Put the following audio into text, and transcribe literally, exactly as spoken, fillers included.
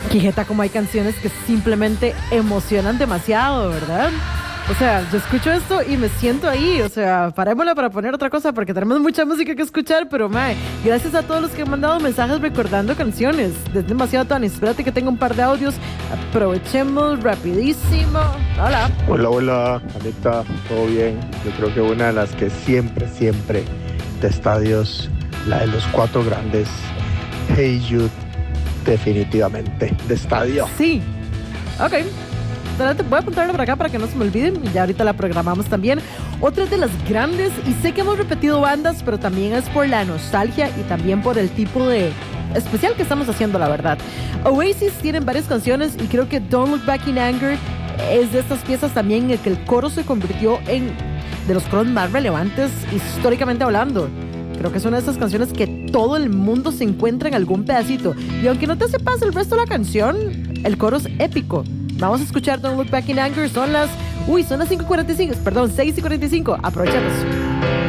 Quijeta, como hay canciones que simplemente emocionan demasiado, ¿verdad? O sea, yo escucho esto y me siento ahí. O sea, parémosla para poner otra cosa porque tenemos mucha música que escuchar. Pero, mae, gracias a todos los que han mandado mensajes recordando canciones. Es demasiado, Tony. Espérate que tengo un par de audios. Aprovechemos rapidísimo. Hola. Hola, hola, Anita. ¿Todo bien? Yo creo que una de las que siempre, siempre de estadios, la de los cuatro grandes, Hey Jude, definitivamente de estadio. Sí. Ok. Voy a apuntarlo por acá para que no se me olviden y ya ahorita la programamos también. Otra de las grandes, y sé que hemos repetido bandas, pero también es por la nostalgia y también por el tipo de especial que estamos haciendo, la verdad. Oasis tienen varias canciones y creo que Don't Look Back in Anger es de estas piezas también en el que el coro se convirtió en de los coros más relevantes históricamente hablando. Creo que es una de esas canciones que todo el mundo se encuentra en algún pedacito. Y aunque no te sepas el resto de la canción, el coro es épico. Vamos a escuchar Don't Look Back in Anger. Son las... Uy, son las cinco y cuarenta y cinco. Perdón, seis y cuarenta y cinco. Aprovechemos.